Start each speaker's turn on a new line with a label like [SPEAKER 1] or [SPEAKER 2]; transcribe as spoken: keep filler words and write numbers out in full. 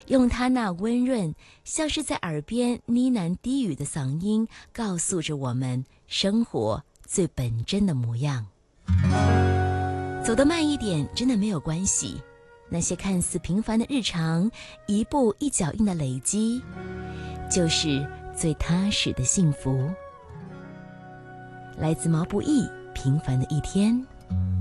[SPEAKER 1] 用他那温润像是在耳边呢喃低语的嗓音，告诉着我们生活最本真的模样。走得慢一点真的没有关系，那些看似平凡的日常，一步一脚印的累积，就是最踏实的幸福。来自毛不易，平凡的一天。